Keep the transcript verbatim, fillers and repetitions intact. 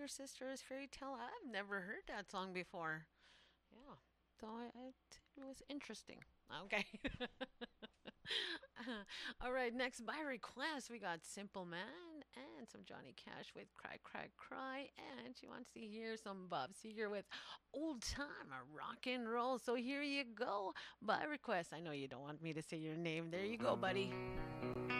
Pointer Sisters Fairy Tale. I've never heard that song before. Yeah. So I, I, it was interesting. Okay. All right, next by request, we got Simple Man and some Johnny Cash with Cry, Cry, Cry. And she wants to hear some Bob Seger with Old Time Rock and Roll. So here you go. By request, I know you don't want me to say your name. There you go, buddy.